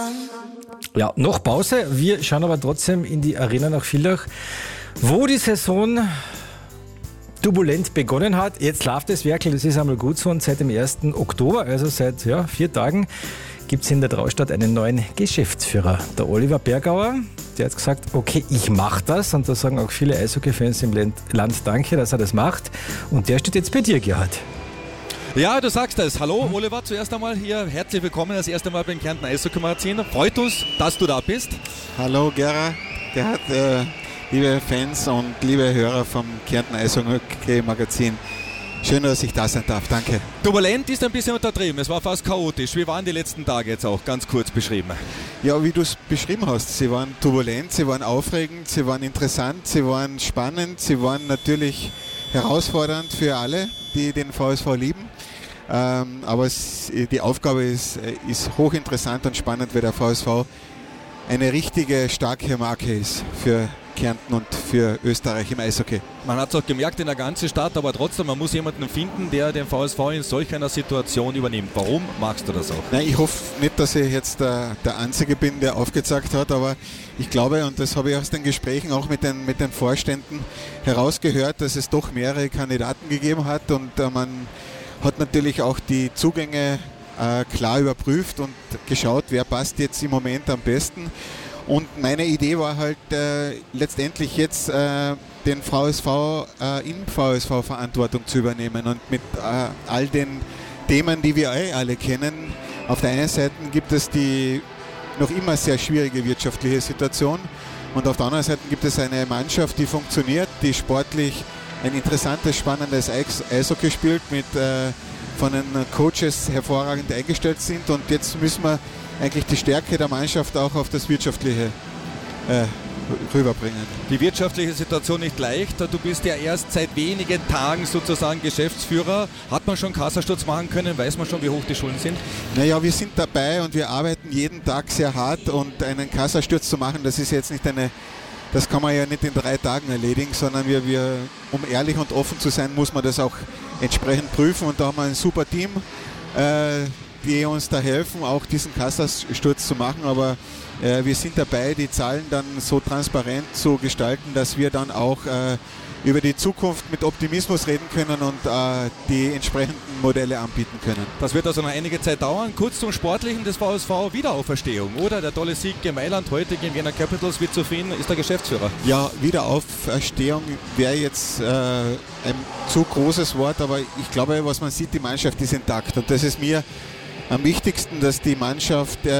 Ja, noch Pause. Wir schauen aber trotzdem in die Arena nach Villach, wo die Saison turbulent begonnen hat. Jetzt läuft es wirklich, das ist einmal gut so, und seit dem 1. Oktober, also seit 4 Tagen, gibt es in der Traustad einen neuen Geschäftsführer. Der Oliver Bergauer, der hat gesagt, okay, ich mache das, und da sagen auch viele Eishockey-Fans im Land Danke, dass er das macht, und der steht jetzt bei dir, Gerhard. Ja, du sagst es. Hallo Oliver, zuerst einmal hier. Herzlich willkommen das erste Mal beim Kärnten Eishockey-Magazin. Freut uns, dass du da bist. Hallo Gerhard, liebe Fans und liebe Hörer vom Kärnten Eishockey-Magazin. Schön, dass ich da sein darf. Danke. Turbulent ist ein bisschen untertrieben. Es war fast chaotisch. Wie waren die letzten Tage jetzt auch? Ganz kurz beschrieben. Ja, wie du es beschrieben hast. Sie waren turbulent, sie waren aufregend, sie waren interessant, sie waren spannend, sie waren natürlich herausfordernd für alle, die den VSV lieben. Aber die Aufgabe ist hochinteressant und spannend, weil der VSV eine richtige starke Marke ist für Kärnten und für Österreich im Eishockey. Man hat es auch gemerkt in der ganzen Stadt, aber trotzdem, man muss jemanden finden, der den VSV in solch einer Situation übernimmt. Warum magst du das auch? Nein, ich hoffe nicht, dass ich jetzt der Einzige bin, der aufgezeigt hat, aber ich glaube, und das habe ich aus den Gesprächen auch mit den Vorständen herausgehört, dass es doch mehrere Kandidaten gegeben hat, und man hat natürlich auch die Zugänge klar überprüft und geschaut, wer passt jetzt im Moment am besten. Und meine Idee war halt letztendlich jetzt den VSV in VSV-Verantwortung zu übernehmen, und mit all den Themen, die wir alle kennen. Auf der einen Seite gibt es die noch immer sehr schwierige wirtschaftliche Situation, und auf der anderen Seite gibt es eine Mannschaft, die funktioniert, die sportlich ein interessantes, spannendes Eishockey spielt, mit von den Coaches hervorragend eingestellt sind, und jetzt müssen wir eigentlich die Stärke der Mannschaft auch auf das Wirtschaftliche rüberbringen. Die wirtschaftliche Situation nicht leicht. Du bist ja erst seit wenigen Tagen sozusagen Geschäftsführer. Hat man schon Kassensturz machen können? Weiß man schon, wie hoch die Schulden sind? Naja, wir sind dabei und wir arbeiten jeden Tag sehr hart, und einen Kassensturz zu machen, das ist jetzt nicht das kann man ja nicht in 3 Tagen erledigen, sondern um ehrlich und offen zu sein, muss man das auch entsprechend prüfen, und da haben wir ein super Team, die uns da helfen, auch diesen Kassensturz zu machen, aber wir sind dabei, die Zahlen dann so transparent zu gestalten, dass wir dann auch über die Zukunft mit Optimismus reden können und die entsprechenden Modelle anbieten können. Das wird also noch einige Zeit dauern. Kurz zum Sportlichen des VSV, Wiederauferstehung, oder? Der tolle Sieg gegen Mailand heute gegen Vienna Capitals wird zufrieden, ist der Geschäftsführer. Ja, Wiederauferstehung wäre jetzt ein zu großes Wort, aber ich glaube, was man sieht, die Mannschaft ist intakt, und das ist mir am wichtigsten, dass die Mannschaft